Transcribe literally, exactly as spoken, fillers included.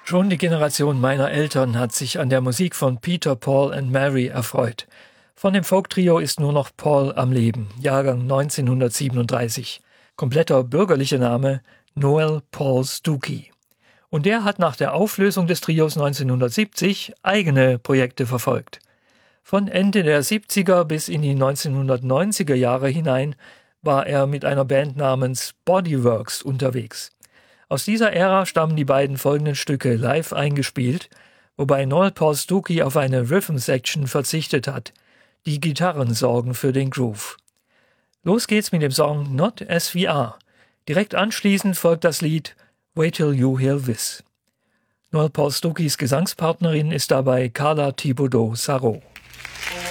Schon die Generation meiner Eltern hat sich an der Musik von Peter, Paul and Mary erfreut. Von dem Folktrio ist nur noch Paul am Leben, Jahrgang neunzehnhundertsiebenunddreißig. Kompletter bürgerlicher Name Noel Paul Stookey. Und der hat nach der Auflösung des Trios neunzehnhundertsiebzig eigene Projekte verfolgt. Von Ende der siebziger bis in die neunzehnhundertneunziger Jahre hinein war er mit einer Band namens Bodyworks unterwegs. Aus dieser Ära stammen die beiden folgenden Stücke live eingespielt, wobei Noel Paul Stookey auf eine Rhythm-Section verzichtet hat. Die Gitarren sorgen für den Groove. Los geht's mit dem Song Not As We Are. Direkt anschließend folgt das Lied Wait Till You Hear This. Noel Paul Stookeys Gesangspartnerin ist dabei Carla Thibodeau-Sarrault.